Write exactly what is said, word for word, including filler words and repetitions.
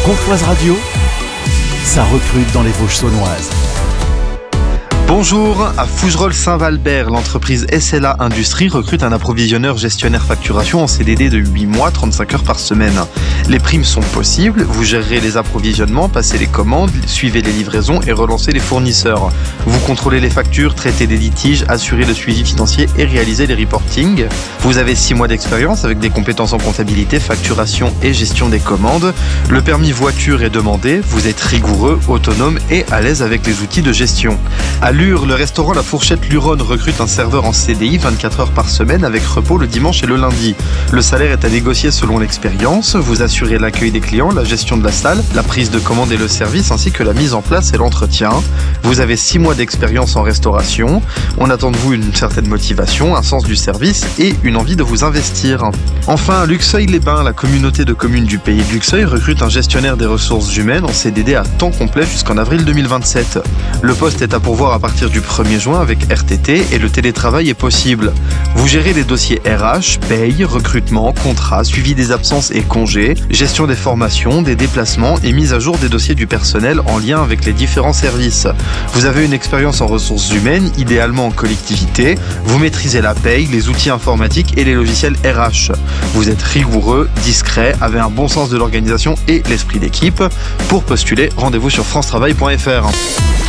Comtoise Radio, ça recrute dans les Vosges saunoises. Bonjour, à Fougerolles-Saint-Valbert, l'entreprise S L A Industrie recrute un approvisionneur gestionnaire facturation en C D D de huit mois, trente-cinq heures par semaine. Les primes sont possibles, vous gérerez les approvisionnements, passez les commandes, suivez les livraisons et relancez les fournisseurs. Vous contrôlez les factures, traitez des litiges, assurez le suivi financier et réalisez les reportings. Vous avez six mois d'expérience avec des compétences en comptabilité, facturation et gestion des commandes. Le permis voiture est demandé, vous êtes rigoureux, autonome et à l'aise avec les outils de gestion. À Lure, le restaurant La Fourchette Luronne recrute un serveur en C D I vingt-quatre heures par semaine avec repos le dimanche et le lundi. Le salaire est à négocier selon l'expérience. Vous assurez l'accueil des clients, la gestion de la salle, la prise de commande et le service ainsi que la mise en place et l'entretien. Vous avez six mois d'expérience en restauration. On attend de vous une certaine motivation, un sens du service et une envie de vous investir. Enfin, à Luxeuil-les-Bains, la communauté de communes du pays de Luxeuil recrute un gestionnaire des ressources humaines en C D D à temps complet jusqu'en avril deux mille vingt-sept. Le poste est à pourvoir à partir du premier juin avec R T T et le télétravail est possible. Vous gérez les dossiers R H, paye, recrutement, contrat, suivi des absences et congés, gestion des formations, des déplacements et mise à jour des dossiers du personnel en lien avec les différents services. Vous avez une expérience en ressources humaines, idéalement en collectivité. Vous maîtrisez la paye, les outils informatiques et les logiciels R H. Vous êtes rigoureux, discret, avez un bon sens de l'organisation et l'esprit d'équipe. Pour postuler, rendez-vous sur france travail point f r.